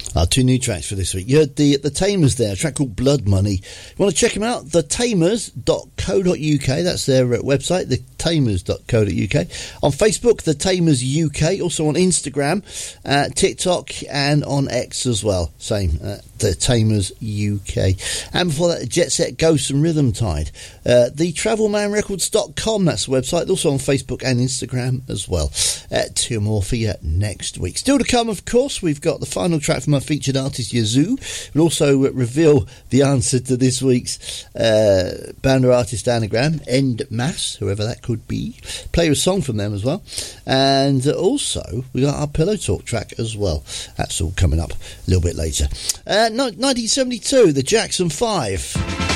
Two new tracks for this week. You heard the Tamers there, a track called Blood Money. You want to check them out? thetamers.co.uk. That's their website, thetamers.co.uk. On Facebook, The Tamers UK. Also on Instagram, TikTok, and on X as well. Same, The Tamers UK. And before that, Jet Set Ghost and Rhythm Tide. TheTravelManRecords.com, that's the website. Also on Facebook and Instagram as well. Two more for you next week. Still to come, of course, we've got the final track from our featured artist Yazoo. We'll also reveal the answer to this week's band or artist anagram, End Mass, whoever that could be. Play a song from them as well. And also, we got our Pillow Talk track as well. That's all coming up a little bit later. 1972, the Jackson 5.